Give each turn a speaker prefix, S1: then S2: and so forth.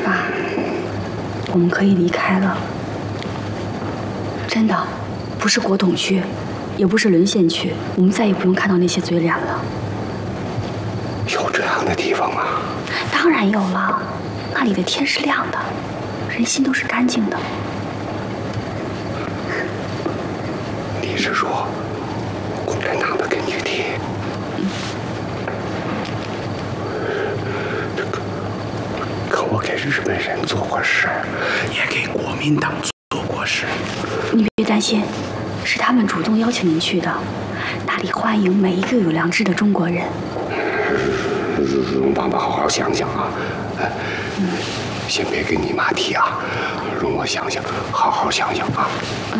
S1: 爸，我们可以离开了。真的，不是国统区，也不是沦陷区，我们再也不用看到那些嘴脸了。
S2: 有这样的地方吗？
S1: 当然有了，那里的天是亮的，人心都是干净的。
S2: 你是说共产党的根据地？可我给日本人做过事，也给国民党做过事。
S1: 你别担心，是他们主动邀请您去的，那里欢迎每一个有良知的中国人。
S2: 容爸爸好好想想啊，先别跟你妈提啊，容我想想，好好想想啊。